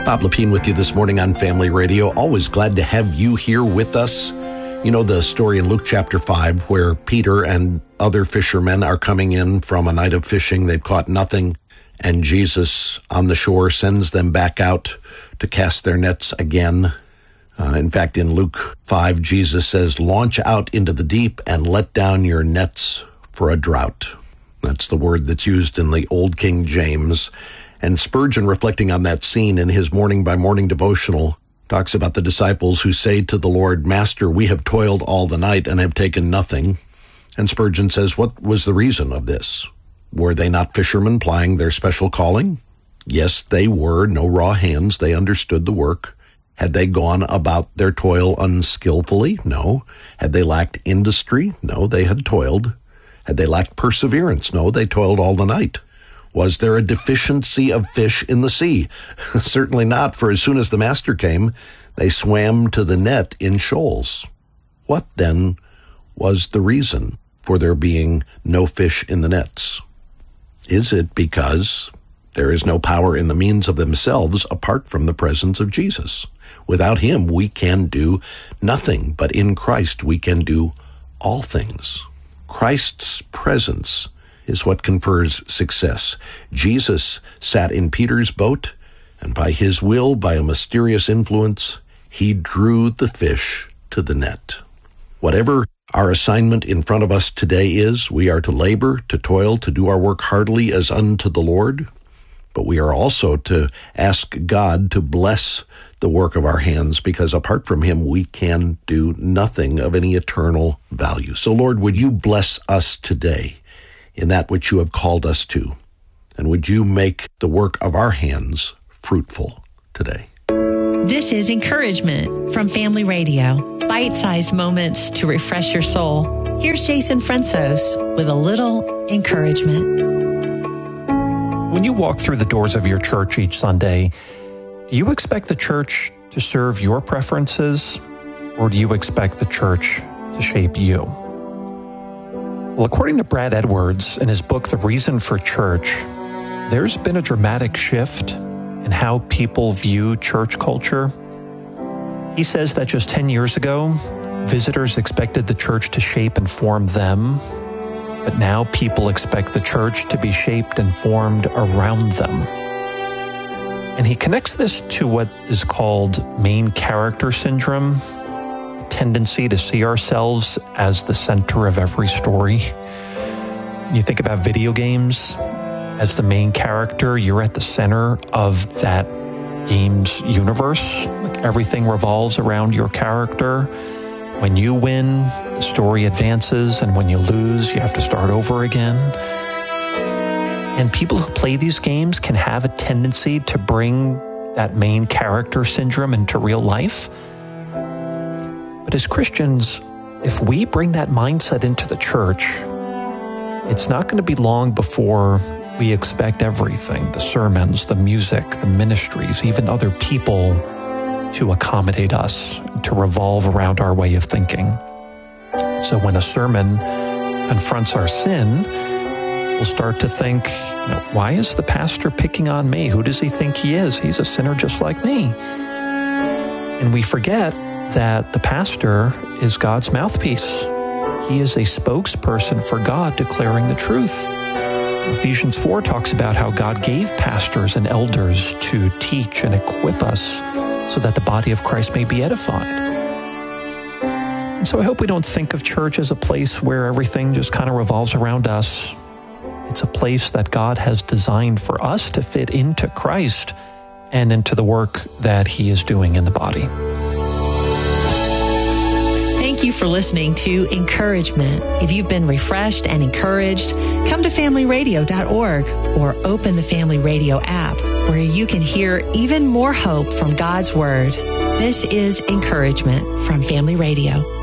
Bob Lepine with you this morning on Family Radio. Always glad to have you here with us. You know the story in Luke chapter 5 where Peter and other fishermen are coming in from a night of fishing. They've caught nothing, and Jesus on the shore sends them back out to cast their nets again. In fact, in Luke 5, Jesus says, "Launch out into the deep and let down your nets for a drought." That's the word that's used in the Old King James. And Spurgeon, reflecting on that scene in his morning by morning devotional, talks about the disciples who say to the Lord, "Master, we have toiled all the night and have taken nothing." And Spurgeon says, what was the reason of this? Were they not fishermen plying their special calling? Yes, they were. No raw hands. They understood the work. Had they gone about their toil unskillfully? No. Had they lacked industry? No, they had toiled. Had they lacked perseverance? No, they toiled all the night. Was there a deficiency of fish in the sea? Certainly not, for as soon as the master came, they swam to the net in shoals. What, then, was the reason for there being no fish in the nets? Is it because there is no power in the means of themselves apart from the presence of Jesus? Without him, we can do nothing, but in Christ we can do all things. Christ's presence is what confers success. Jesus sat in Peter's boat, and by his will, by a mysterious influence, he drew the fish to the net. Whatever our assignment in front of us today is, we are to labor, to toil, to do our work heartily as unto the Lord, but we are also to ask God to bless the work of our hands, because apart from him, we can do nothing of any eternal value. So Lord, would you bless us today in that which you have called us to, and would you make the work of our hands fruitful today? This is Encouragement from Family Radio. Bite-sized moments to refresh your soul. Here's Jason Fransos with a little encouragement. When you walk through the doors of your church each Sunday, do you expect the church to serve your preferences, or do you expect the church to shape you? Well, according to Brad Edwards in his book, The Reason for Church, there's been a dramatic shift in how people view church culture. He says that just 10 years ago, visitors expected the church to shape and form them, but now people expect the church to be shaped and formed around them. And he connects this to what is called main character syndrome, a tendency to see ourselves as the center of every story. When you think about video games, as the main character, you're at the center of that game's universe. Like everything revolves around your character. When you win, the story advances, and when you lose, you have to start over again. And people who play these games can have a tendency to bring that main character syndrome into real life. But as Christians, if we bring that mindset into the church, it's not going to be long before we expect everything, the sermons, the music, the ministries, even other people, to accommodate us, to revolve around our way of thinking. So when a sermon confronts our sin, we'll start to think, why is the pastor picking on me? Who does he think he is? He's a sinner just like me. And we forget that the pastor is God's mouthpiece. He is a spokesperson for God declaring the truth. Ephesians 4 talks about how God gave pastors and elders to teach and equip us so that the body of Christ may be edified. And so I hope we don't think of church as a place where everything just kind of revolves around us. It's a place that God has designed for us to fit into Christ and into the work that he is doing in the body. Thank you for listening to Encouragement. If you've been refreshed and encouraged, come to familyradio.org or open the Family Radio app, where you can hear even more hope from God's Word. This is Encouragement from Family Radio.